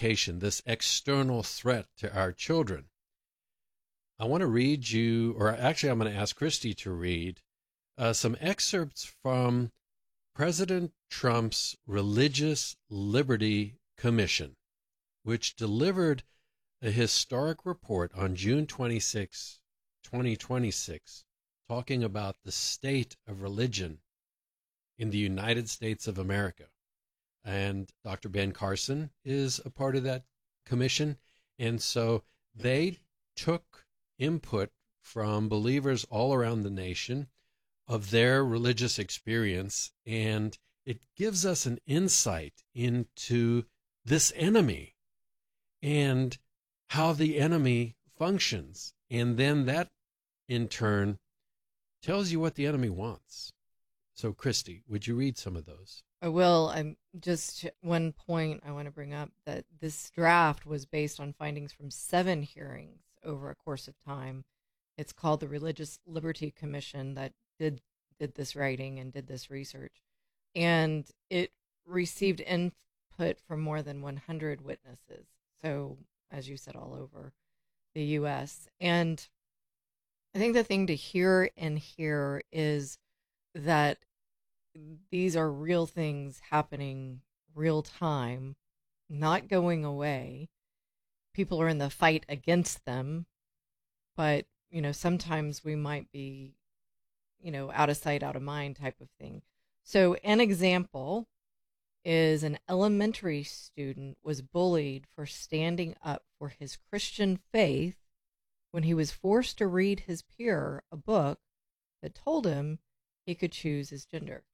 education, this external threat to our children. I want to read you, or actually I'm going to ask Christy to read some excerpts from President Trump's Religious Liberty Commission, which delivered a historic report on June 26, 2026, talking about the state of religion in the United States of America. And Dr. Ben Carson is a part of that commission. And so they took input from believers all around the nation of their religious experience, and it gives us an insight into this enemy and how the enemy functions. And then that, in turn, tells you what the enemy wants. So, Christy, would you read some of those? I will. I'm just one point I want to bring up, that this draft was based on findings from 7 hearings over a course of time. It's called the Religious Liberty Commission that did this writing and did this research. And it received input from more than 100 witnesses. So, as you said, all over the U.S. And I think the thing to hear in here is that these are real things happening real time, not going away. People are in the fight against them, but, sometimes we might be, out of sight, out of mind type of thing. So an example is an elementary student was bullied for standing up for his Christian faith when he was forced to read his peer a book that told him he could choose his gender.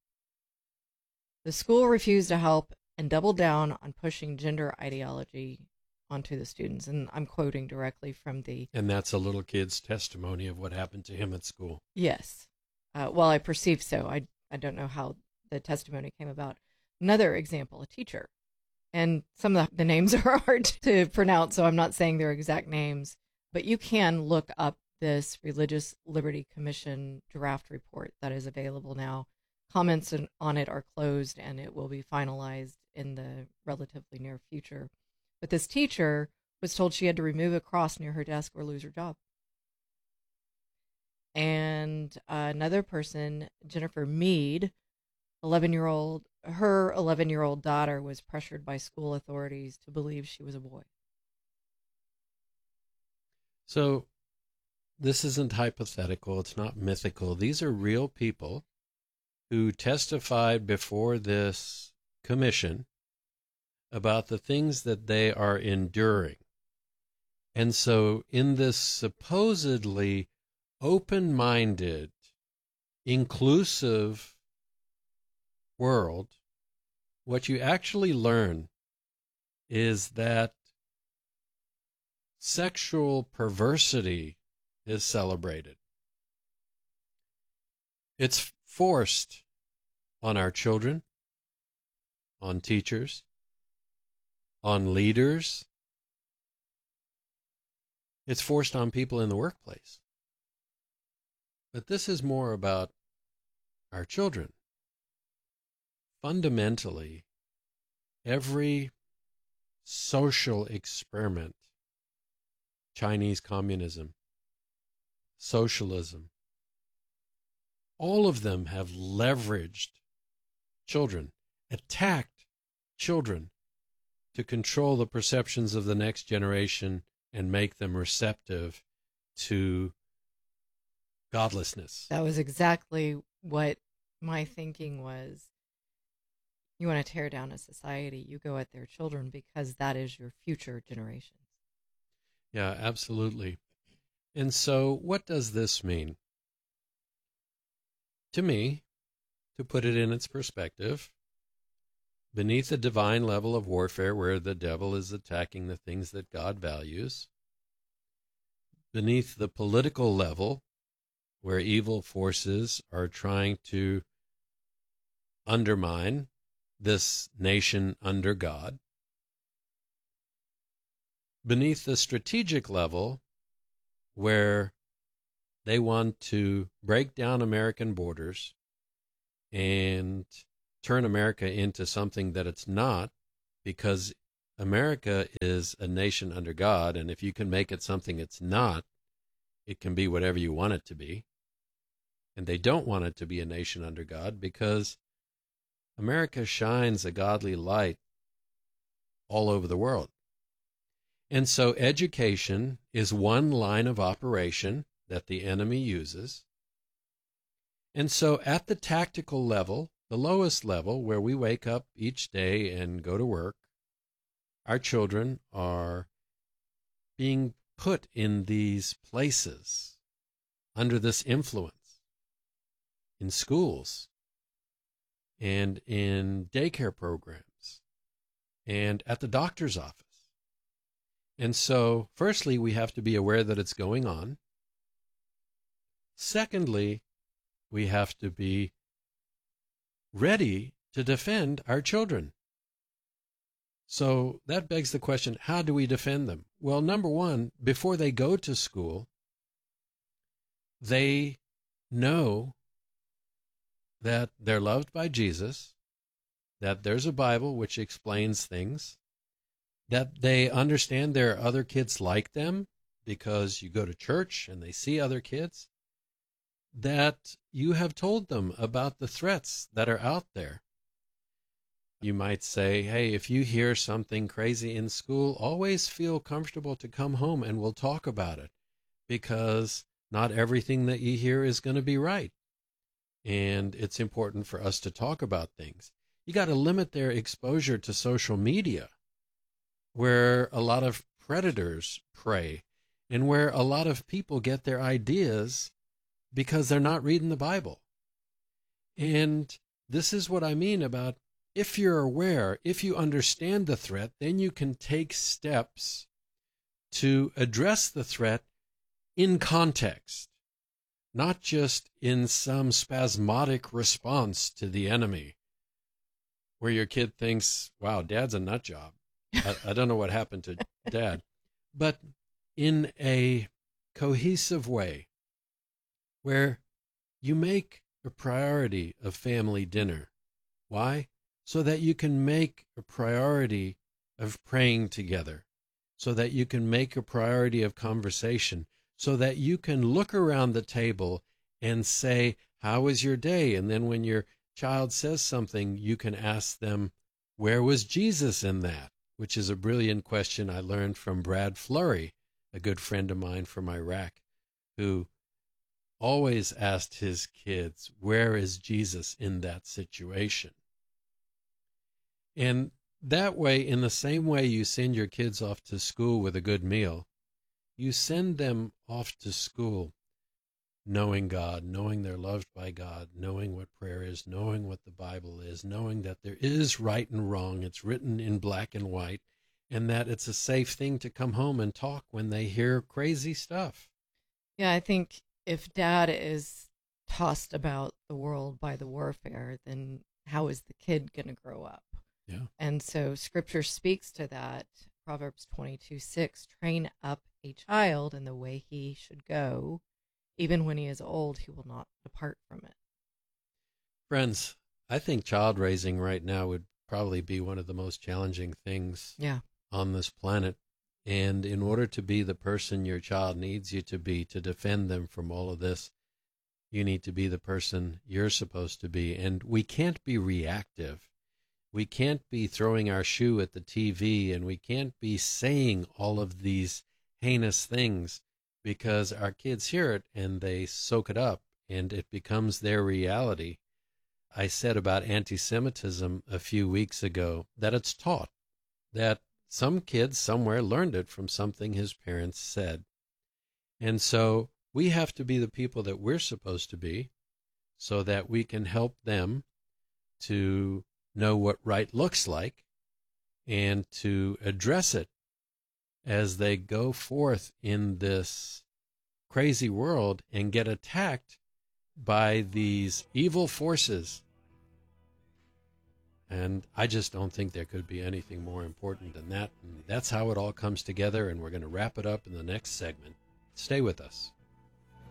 The school refused to help and doubled down on pushing gender ideology onto the students. And I'm quoting directly from the... And that's a little kid's testimony of what happened to him at school. Yes. Well, I perceive so. I don't know how the testimony came about. Another example, a teacher. And some of the names are hard to pronounce, so I'm not saying their exact names. But you can look up this Religious Liberty Commission draft report that is available now. Comments on it are closed, and it will be finalized in the relatively near future. But this teacher was told she had to remove a cross near her desk or lose her job. And another person, Jennifer Mead, her 11-year-old daughter was pressured by school authorities to believe she was a boy. So this isn't hypothetical. It's not mythical. These are real people who testified before this commission about the things that they are enduring. And so in this supposedly open-minded, inclusive world, what you actually learn is that sexual perversity is celebrated. It's forced on our children, on teachers, on leaders. It's forced on people in the workplace. But this is more about our children. Fundamentally, every social experiment, Chinese communism, socialism, all of them have leveraged children, attacked children to control the perceptions of the next generation and make them receptive to godlessness. That was exactly what my thinking was. You want to tear down a society, you go at their children because that is your future generations. Yeah, absolutely. And so what does this mean? To me, to put it in its perspective, beneath the divine level of warfare where the devil is attacking the things that God values, beneath the political level where evil forces are trying to undermine this nation under God, beneath the strategic level where they want to break down American borders and turn America into something that it's not, because America is a nation under God, and if you can make it something it's not, it can be whatever you want it to be. And they don't want it to be a nation under God because America shines a godly light all over the world. And so education is one line of operation that the enemy uses. And so at the tactical level, the lowest level where we wake up each day and go to work, our children are being put in these places under this influence in schools and in daycare programs and at the doctor's office. And so, firstly, we have to be aware that it's going on. Secondly, we have to be ready to defend our children. So that begs the question, how do we defend them? Well, number one, before they go to school, they know that they're loved by Jesus, that there's a Bible which explains things, that they understand there are other kids like them because you go to church and they see other kids, that you have told them about the threats that are out there. You might say, hey, if you hear something crazy in school, always feel comfortable to come home and we'll talk about it, because not everything that you hear is going to be right. And it's important for us to talk about things. You got to limit their exposure to social media, where a lot of predators prey and where a lot of people get their ideas because they're not reading the Bible. And this is what I mean about, if you're aware, if you understand the threat, then you can take steps to address the threat in context, not just in some spasmodic response to the enemy, where your kid thinks, wow, Dad's a nut job. I don't know what happened to Dad. But in a cohesive way, where you make a priority of family dinner. Why? So that you can make a priority of praying together, so that you can make a priority of conversation, so that you can look around the table and say, how was your day? And then when your child says something, you can ask them, where was Jesus in that? Which is a brilliant question I learned from Brad Flurry, a good friend of mine from Iraq, who always asked his kids, where is Jesus in that situation? And that way, in the same way you send your kids off to school with a good meal, you send them off to school knowing God, knowing they're loved by God, knowing what prayer is, knowing what the Bible is, knowing that there is right and wrong, it's written in black and white, and that it's a safe thing to come home and talk when they hear crazy stuff. Yeah, I think if Dad is tossed about the world by the warfare, then how is the kid going to grow up? Yeah. And so Scripture speaks to that. Proverbs 22:6, train up a child in the way he should go. Even when he is old, he will not depart from it. Friends, I think child raising right now would probably be one of the most challenging things on this planet. And in order to be the person your child needs you to be to defend them from all of this, you need to be the person you're supposed to be. And we can't be reactive. We can't be throwing our shoe at the TV, and we can't be saying all of these heinous things, because our kids hear it and they soak it up and it becomes their reality. I said about anti-Semitism a few weeks ago that it's taught, that some kid somewhere learned it from something his parents said. And so we have to be the people that we're supposed to be so that we can help them to know what right looks like and to address it as they go forth in this crazy world and get attacked by these evil forces. And I just don't think there could be anything more important than that. And that's how it all comes together, and we're going to wrap it up in the next segment. Stay with us.